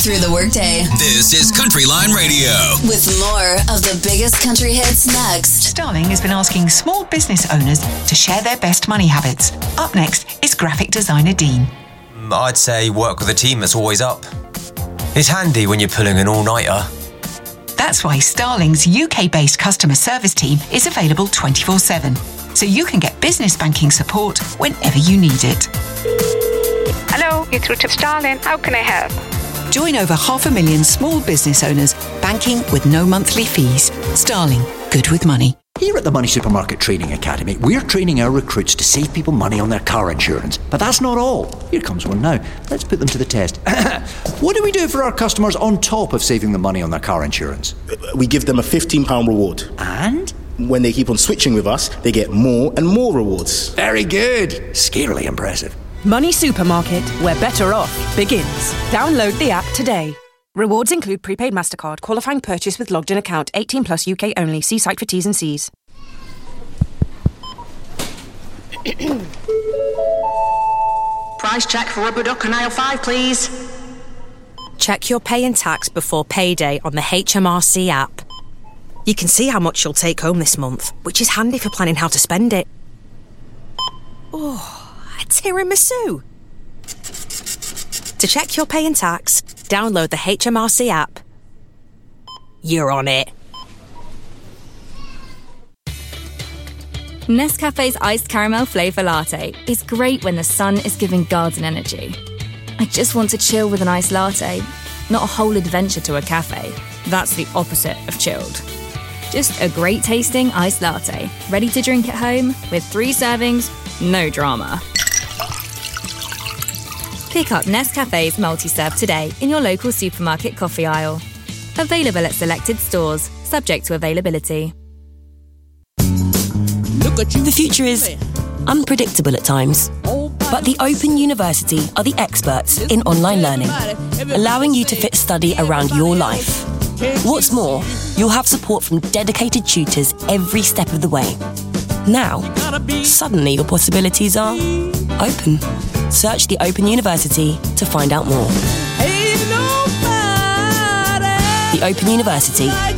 through the workday. This is Country Line Radio. With more of the biggest country hits next. Starling has been asking small business owners to share their best money habits. Up next is graphic designer Dean. I'd say work with a team that's always up. It's handy when you're pulling an all-nighter. That's why Starling's UK-based customer service team is available 24/7, so you can get business banking support whenever you need it. Hello, you're through to Starling. How can I help? Join over 500,000 small business owners banking with no monthly fees. Starling, good with money. Here at the Money Supermarket Training Academy, we're training our recruits to save people money on their car insurance. But that's not all. Here comes one now. Let's put them to the test. What do we do for our customers on top of saving them money on their car insurance? We give them a £15 reward. And? When they keep on switching with us, they get more and more rewards. Very good. Scarily impressive. Money Supermarket, where better off begins. Download the app today. Rewards include prepaid MasterCard, qualifying purchase with logged in account, 18 plus UK only. See site for T's and C's. Price check for rubber duck on aisle 5, please. Check your pay and tax before payday on the HMRC app. You can see how much you'll take home this month, which is handy for planning how to spend it. Oh, a tiramisu. To check your pay and tax, download the HMRC app. You're on it. Nescafe's iced caramel flavour latte is great when the sun is giving garden energy. I just want to chill with an iced latte, not a whole adventure to a cafe. That's the opposite of chilled. Just a great tasting iced latte, ready to drink at home with 3 servings, no drama. Pick up Nescafe's multi-serve today in your local supermarket coffee aisle. Available at selected stores, subject to availability. The future is unpredictable at times, but the Open University are the experts in online learning, allowing you to fit study around your life. What's more, you'll have support from dedicated tutors every step of the way. Now, suddenly your possibilities are open. Search the Open University to find out more. The Open University,